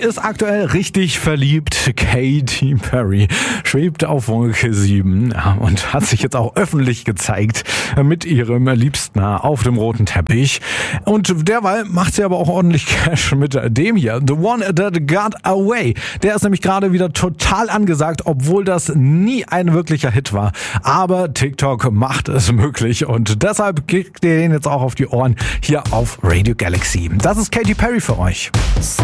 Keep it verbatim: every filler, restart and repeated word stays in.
ist aktuell richtig verliebt. Katy Perry schwebt auf Wolke sieben und hat sich jetzt auch öffentlich gezeigt mit ihrem Liebsten auf dem roten Teppich. Und derweil macht sie aber auch ordentlich Cash mit dem hier. The One That Got Away. Der ist nämlich gerade wieder total angesagt, obwohl das nie ein wirklicher Hit war. Aber TikTok macht es möglich und deshalb kriegt ihr den jetzt auch auf die Ohren hier auf Radio Galaxy. Das ist Katy Perry für euch.